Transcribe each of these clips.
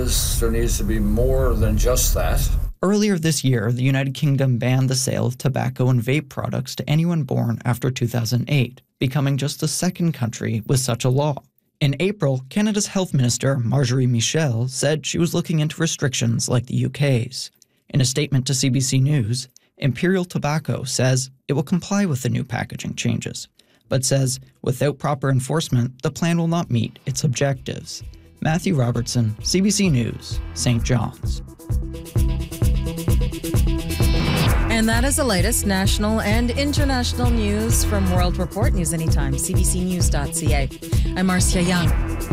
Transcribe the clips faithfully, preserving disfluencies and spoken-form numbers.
is there needs to be more than just that. Earlier this year, the United Kingdom banned the sale of tobacco and vape products to anyone born after two thousand eight, becoming just the second country with such a law. In April, Canada's Health Minister, Marjorie Michel, said she was looking into restrictions like the U K's. In a statement to C B C News, Imperial Tobacco says it will comply with the new packaging changes, but says without proper enforcement, the plan will not meet its objectives. Matthew Robertson, C B C News, Saint John's. And that is the latest national and international news from World Report. News anytime, c b c news dot c a. I'm Marcia Young.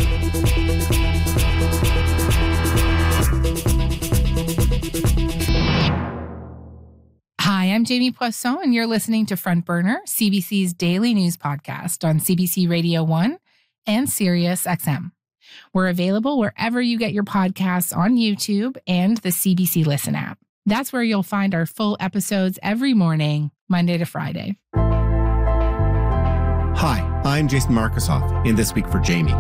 Hi, I'm Jamie Poisson, and you're listening to Front Burner, C B C's daily news podcast on C B C Radio one and Sirius X M. We're available wherever you get your podcasts on YouTube and the C B C Listen app. That's where you'll find our full episodes every morning, Monday to Friday. Hi, I'm Jason Markusoff in This Week for Jamie.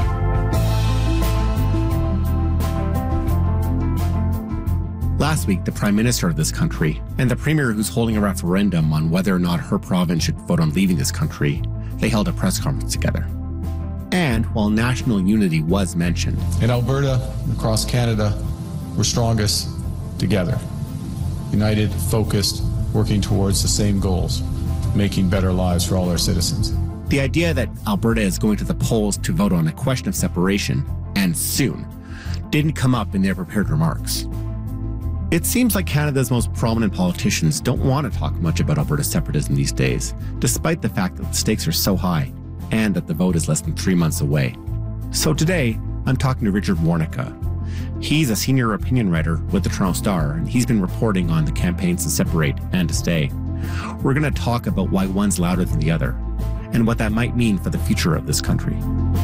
Last week, the Prime Minister of this country and the Premier who's holding a referendum on whether or not her province should vote on leaving this country, they held a press conference together. And while national unity was mentioned, in Alberta, across Canada, we're strongest together. United, focused, working towards the same goals, making better lives for all our citizens. The idea that Alberta is going to the polls to vote on a question of separation, and soon, didn't come up in their prepared remarks. It seems like Canada's most prominent politicians don't want to talk much about Alberta separatism these days, despite the fact that the stakes are so high and that the vote is less than three months away. So today, I'm talking to Richard Warnica. He's a senior opinion writer with the Toronto Star, and he's been reporting on the campaigns to separate and to stay. We're going to talk about why one's louder than the other, and what that might mean for the future of this country.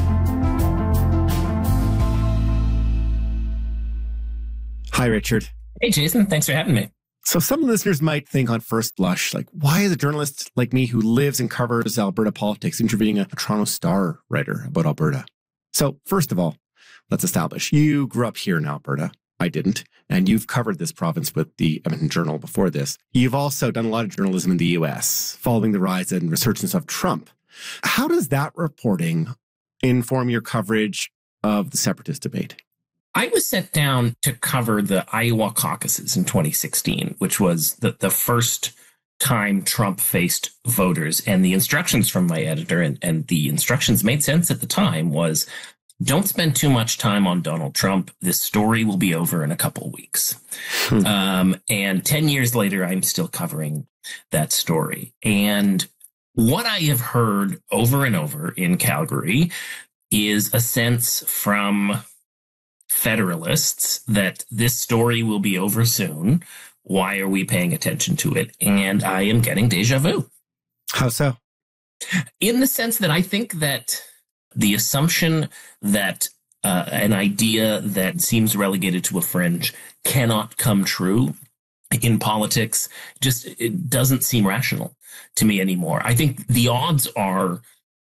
Hi, Richard. Hey, Jason. Thanks for having me. So some listeners might think on first blush, like, why is a journalist like me who lives and covers Alberta politics interviewing a Toronto Star writer about Alberta? So first of all, let's establish, you grew up here in Alberta. I didn't. And you've covered this province with the Edmonton Journal before this. You've also done a lot of journalism in the U S, following the rise and resurgence of Trump. How does that reporting inform your coverage of the separatist debate? I was set down to cover the Iowa caucuses in twenty sixteen, which was the, the first time Trump faced voters. And the instructions from my editor, and, and the instructions made sense at the time, was don't spend too much time on Donald Trump. This story will be over in a couple of weeks. Hmm. Um, and ten years later, I'm still covering that story. And what I have heard over and over in Calgary is a sense from Federalists that this story will be over soon. Why are we paying attention to it? And I am getting deja vu. How so? In the sense that I think that the assumption that uh, an idea that seems relegated to a fringe cannot come true in politics just it doesn't seem rational to me anymore. I think the odds are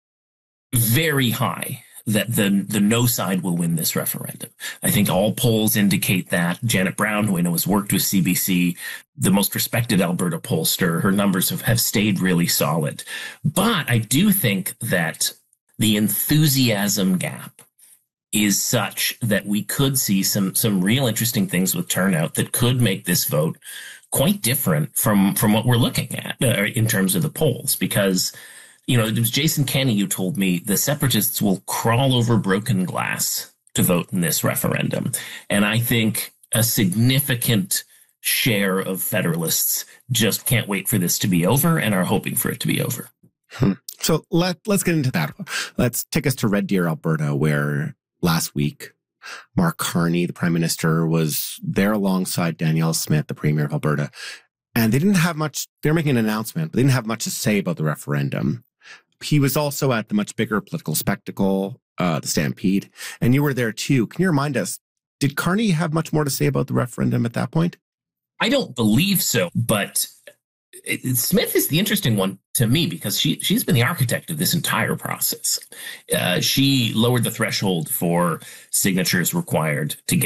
very high that the the no side will win this referendum. I think all polls indicate that. Janet Brown, who I know has worked with C B C, the most respected Alberta pollster, her numbers have, have stayed really solid. But I do think that the enthusiasm gap is such that we could see some some real interesting things with turnout that could make this vote quite different from, from what we're looking at uh, in terms of the polls. Because you know, it was Jason Kenney who told me the separatists will crawl over broken glass to vote in this referendum. And I think a significant share of Federalists just can't wait for this to be over and are hoping for it to be over. Hmm. So let, let's get into that. Let's take us to Red Deer, Alberta, where last week, Mark Carney, the Prime Minister, was there alongside Danielle Smith, the Premier of Alberta. And they didn't have much, they were making an announcement, but they didn't have much to say about the referendum. He was also at the much bigger political spectacle, uh, the Stampede, and you were there too. Can you remind us, did Carney have much more to say about the referendum at that point? I don't believe so, but it, Smith is the interesting one to me because she, she's been the architect of this entire process. Uh, she lowered the threshold for signatures required to get